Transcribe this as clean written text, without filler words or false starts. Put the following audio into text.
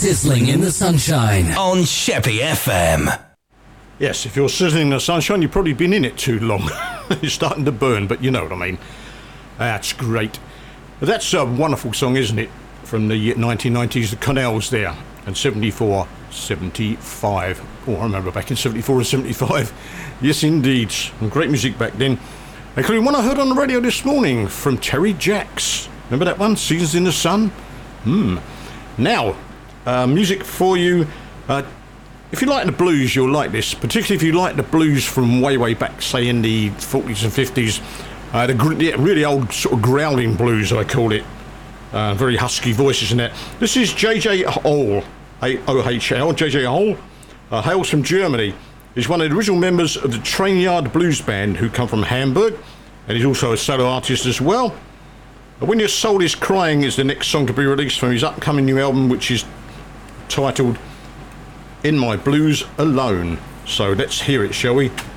Sizzling in the sunshine on Sheppy FM. Yes, if you're sizzling in the sunshine, you've probably been in it too long. It's starting to burn, but you know what I mean. That's great. That's a wonderful song, isn't it? From the 1990s, the Connells there, and 74, 75. Oh, I remember back in 74 and 75. Yes, indeed. Some great music back then. Including one I heard on the radio this morning from Terry Jacks. Remember that one? Seasons in the Sun? Now, music for you. If you like the blues, you'll like this. Particularly if you like the blues from way, way back, say in the 40s and 50s. The really old sort of growling blues, I call it. Very husky voices in that. This is J.J. Hall, A-O-H-L. J.J. Hall hails from Germany. He's one of the original members of the Trainyard Blues Band who come from Hamburg, and he's also a solo artist as well. When Your Soul Is Crying is the next song to be released from his upcoming new album, which is titled In My Blues Alone. So let's hear it, shall we?